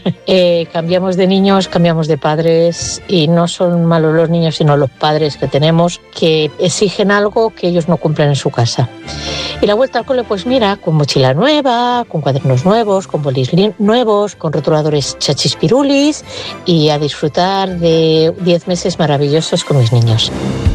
Cambiamos de niños, cambiamos de padres y no son malos los niños, sino los padres que tenemos que exigen algo que ellos no cumplen en su casa. Y la vuelta al cole, pues mira, con mochila nueva, con cuadernos nuevos, con bolis nuevos, con rotuladores chachispirulis y a disfrutar de 10 meses maravillosos con mis niños.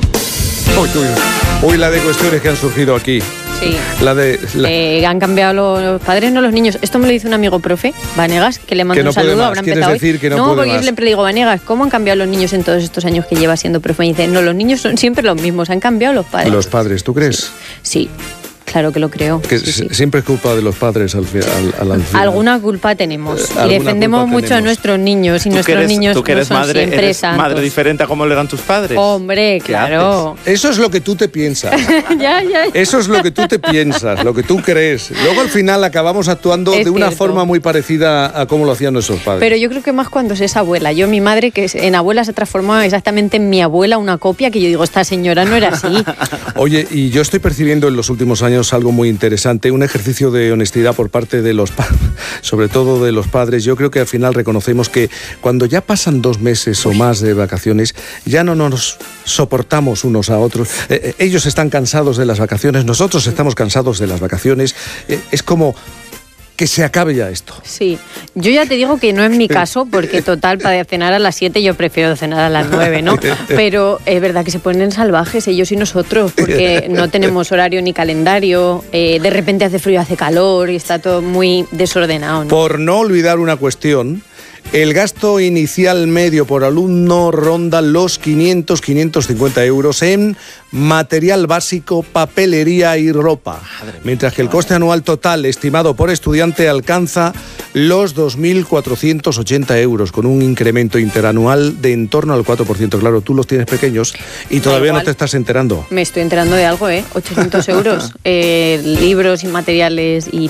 Uy, la de cuestiones que han surgido aquí. Sí. Han cambiado los padres, no los niños. Esto me lo dice un amigo profe, Vanegas, que le mando un saludo. Habrá empezado decir que no, porque yo siempre le digo, Vanegas, ¿cómo han cambiado los niños en todos estos años que lleva siendo profe? Y dice, no, los niños son siempre los mismos, han cambiado los padres. Los padres, ¿tú crees? Sí. Claro que lo creo. Que sí. Siempre es culpa de los padres al final. Alguna culpa tenemos. Y defendemos mucho a nuestros niños. Y nuestros niños tú que eres no son madre, siempre eres santos. madre diferente a cómo le eran tus padres. Hombre, claro. Eso es lo que tú te piensas. ya. Eso es lo que tú te piensas, lo que tú crees. Luego al final acabamos actuando de una forma muy parecida a cómo lo hacían nuestros padres. Pero yo creo que más cuando se es abuela. Yo, mi madre, que en abuela se ha transformado exactamente en mi abuela, una copia que yo digo, esta señora no era así. Oye, y yo estoy percibiendo en los últimos años algo muy interesante, un ejercicio de honestidad por parte de los padres, sobre todo de los padres. Yo creo que al final reconocemos que cuando ya pasan 2 meses o más de vacaciones, ya no nos soportamos unos a otros. Ellos están cansados de las vacaciones, nosotros estamos cansados de las vacaciones. Es como que se acabe ya esto. Sí, yo ya te digo que no es mi caso, porque total, para cenar a las 7 yo prefiero cenar a las 9, ¿no? Pero es verdad que se ponen salvajes ellos y nosotros, porque no tenemos horario ni calendario, de repente hace frío, hace calor y está todo muy desordenado, ¿no? Por no olvidar una cuestión, el gasto inicial medio por alumno ronda los 500-550 euros en material básico, papelería y ropa, mientras que el coste anual total estimado por estudiante alcanza los 2.480 euros, con un incremento interanual de en torno al 4%. Claro, tú los tienes pequeños y todavía no te estás enterando. Me estoy enterando de algo, 800 euros, libros y materiales y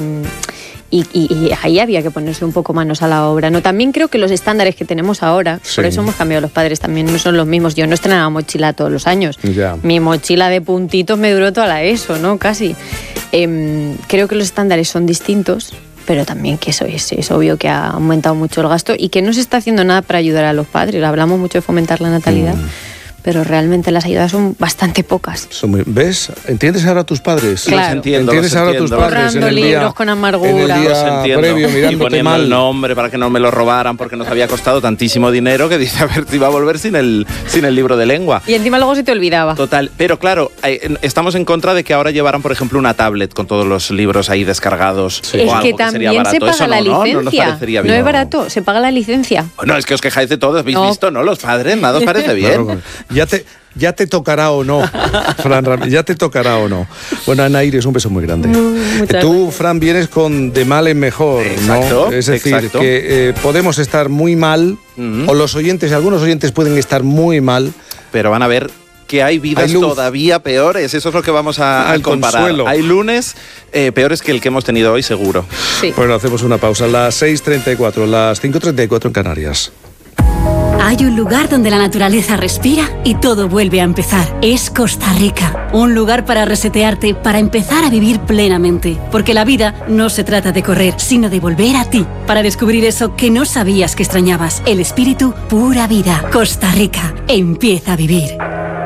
ahí había que ponerse un poco manos a la obra, ¿no? También creo que los estándares que tenemos ahora, por eso hemos cambiado los padres, también no son los mismos. Yo no estrenaba mochila todos los años. Ya. Mi mochila de puntitos me duró toda la ESO, ¿no? Casi. Creo que los estándares son distintos, pero también que eso es obvio que ha aumentado mucho el gasto y que no se está haciendo nada para ayudar a los padres. Hablamos mucho de fomentar la natalidad. Pero realmente las ayudas son bastante pocas. ¿Ves? ¿Entiendes ahora a tus padres? Claro. ¿Entiendes ahora a tus padres? Borrando libros con amargura. En el día previo, mirándote y poniendo mal. el nombre para que no me lo robaran, porque nos había costado tantísimo dinero que dice, a ver, te iba a volver sin el libro de lengua. Y encima luego se te olvidaba. Total, pero claro, estamos en contra de que ahora llevaran, por ejemplo, una tablet con todos los libros ahí descargados. Sí. Es que también se paga la licencia. No nos parecería bien. No es barato, se paga la licencia. Bueno, es que os quejáis de todo, ¿habéis visto? ¿No? Los padres, nada os parece bien. Claro, ya te tocará o no, Fran, ya te tocará o no. Bueno, Ana Iris, un beso muy grande. Tú, Fran, vienes con de mal en mejor, exacto, ¿no? Es decir, que podemos estar muy mal, o los oyentes, algunos oyentes pueden estar muy mal, pero van a ver que hay vidas todavía peores. Eso es lo que vamos a comparar. Consuelo. Hay lunes peores que el que hemos tenido hoy, seguro. Sí. Bueno, hacemos una pausa. Las 6:34, las 5:34 en Canarias. Hay un lugar donde la naturaleza respira y todo vuelve a empezar. Es Costa Rica. Un lugar para resetearte, para empezar a vivir plenamente. Porque la vida no se trata de correr, sino de volver a ti. Para descubrir eso que no sabías que extrañabas. El espíritu pura vida. Costa Rica. Empieza a vivir.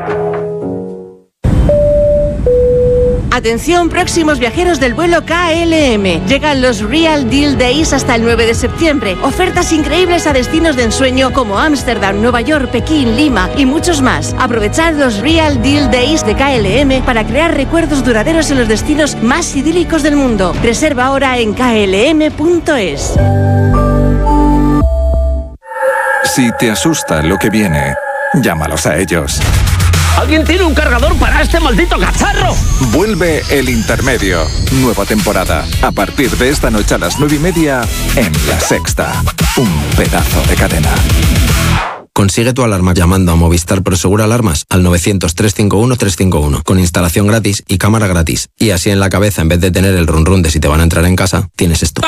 Atención, próximos viajeros del vuelo KLM. Llegan los Real Deal Days hasta el 9 de septiembre. Ofertas increíbles a destinos de ensueño como Ámsterdam, Nueva York, Pekín, Lima y muchos más. Aprovechad los Real Deal Days de KLM para crear recuerdos duraderos en los destinos más idílicos del mundo. Reserva ahora en klm.es. Si te asusta lo que viene, llámalos a ellos. ¿Alguien tiene un cargador para este maldito cacharro? Vuelve El Intermedio. Nueva temporada. A partir de esta noche a las 9:30 en La Sexta. Un pedazo de cadena. Consigue tu alarma llamando a Movistar Prosegur Alarmas al 900-351-351 con instalación gratis y cámara gratis. Y así en la cabeza, en vez de tener el run run de si te van a entrar en casa, tienes esto.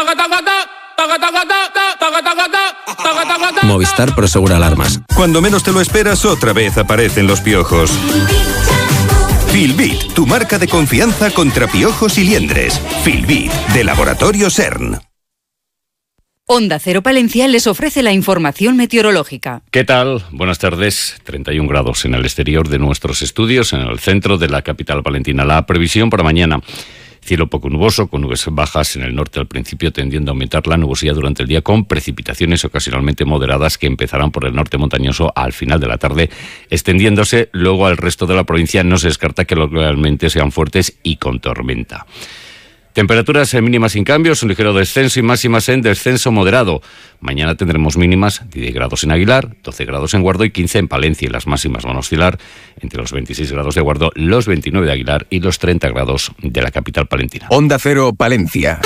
Movistar Prosegur Alarmas. Cuando menos te lo esperas, otra vez aparecen los piojos. Filbit, tu marca de confianza contra piojos y liendres. Filbit, de Laboratorio CERN. Onda Cero Palencia les ofrece la información meteorológica. ¿Qué tal? Buenas tardes. 31 grados en el exterior de nuestros estudios, en el centro de la capital palentina. La previsión para mañana: cielo poco nuboso, con nubes bajas en el norte al principio, tendiendo a aumentar la nubosidad durante el día, con precipitaciones ocasionalmente moderadas que empezarán por el norte montañoso al final de la tarde, extendiéndose luego al resto de la provincia. No se descarta que localmente sean fuertes y con tormenta. Temperaturas mínimas sin cambios, un ligero descenso y máximas en descenso moderado. Mañana tendremos mínimas 10 grados en Aguilar, 12 grados en Guardo y 15 en Palencia, y las máximas van a oscilar entre los 26 grados de Guardo, los 29 de Aguilar y los 30 grados de la capital palentina. Onda Cero Palencia.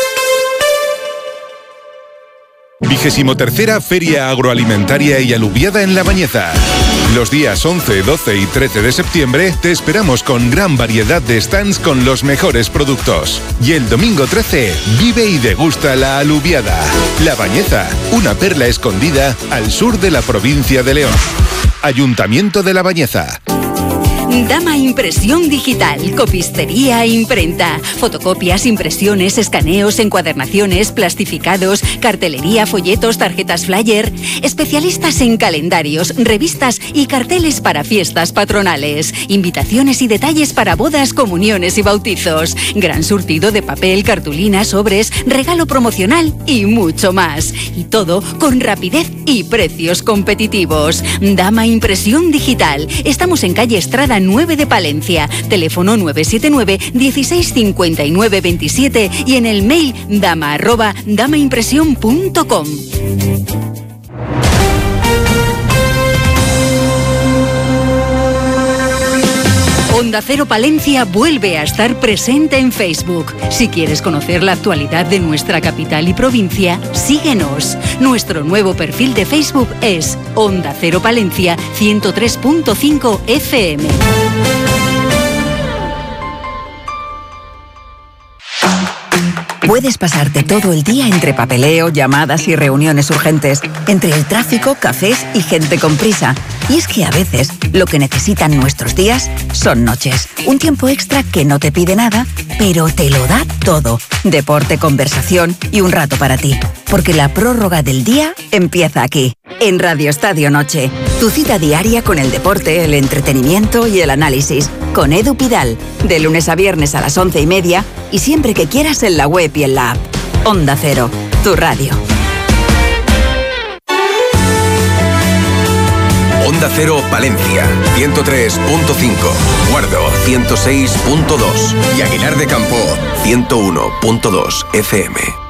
23ª Feria Agroalimentaria y Alubiada en La Bañeza. Los días 11, 12 y 13 de septiembre te esperamos con gran variedad de stands con los mejores productos. Y el domingo 13, vive y degusta la alubiada. La Bañeza, una perla escondida al sur de la provincia de León. Ayuntamiento de La Bañeza. Dama Impresión Digital, copistería e imprenta, fotocopias, impresiones, escaneos, encuadernaciones, plastificados, cartelería, folletos, tarjetas flyer, especialistas en calendarios, revistas y carteles para fiestas patronales, invitaciones y detalles para bodas, comuniones y bautizos, gran surtido de papel, cartulina, sobres, regalo promocional y mucho más. Y todo con rapidez y precios competitivos. Dama Impresión Digital, estamos en calle Estrada 9 de Palencia, teléfono 979 16 59 27 y en el mail dama@damaimpresión.com. Onda Cero Palencia vuelve a estar presente en Facebook. Si quieres conocer la actualidad de nuestra capital y provincia, síguenos. Nuestro nuevo perfil de Facebook es Onda Cero Palencia 103.5 FM. Puedes pasarte todo el día entre papeleo, llamadas y reuniones urgentes, entre el tráfico, cafés y gente con prisa. Y es que a veces lo que necesitan nuestros días son noches. Un tiempo extra que no te pide nada, pero te lo da todo. Deporte, conversación y un rato para ti. Porque la prórroga del día empieza aquí, en Radio Estadio Noche. Tu cita diaria con el deporte, el entretenimiento y el análisis. Con Edu Pidal, de lunes a viernes a las 11:30 y siempre que quieras en la web y en la app. Onda Cero, tu radio. Onda Cero Palencia, 103.5, Guardo, 106.2 y Aguilar de Campo, 101.2 FM.